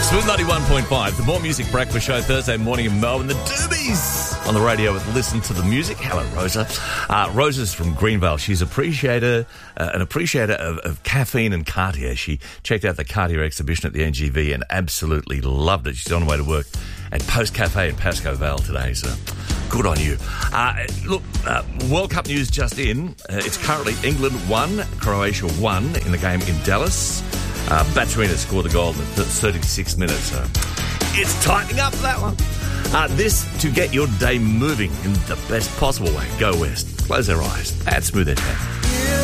Smooth 91.5, the More Music Breakfast Show, Thursday morning in Melbourne. The Doobies on the radio with Listen to the Music. Hello, Rosa. Rosa's from Greenvale. She's an appreciator of caffeine and Cartier. She checked out the Cartier exhibition at the NGV and absolutely loved it. She's on her way to work at Post Cafe in Pascoe Vale today, so good on you. World Cup news just in. It's currently England 1, Croatia 1 in the game in Dallas. Baturina scored the goal in the 36 minutes. So it's tightening up, that one. This to get your day moving in the best possible way. Go West. Close their eyes. At Smooth FM.